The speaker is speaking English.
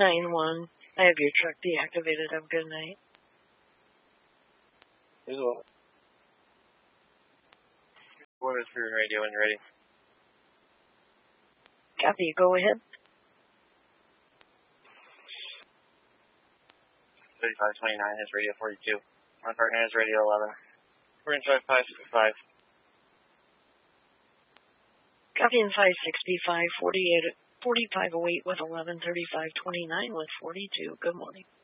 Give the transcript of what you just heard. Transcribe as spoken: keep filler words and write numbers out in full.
nine one. I have your truck deactivated. Have a good night. Here's what. What is for your radio when you're ready? Copy. Go ahead. thirty-five twenty-nine has radio forty-two. My partner has radio eleven. We're in five five six five. Copy in five sixty-five, forty-eight, forty-five oh eight with eleven thirty-five twenty-nine with forty-two. Good morning.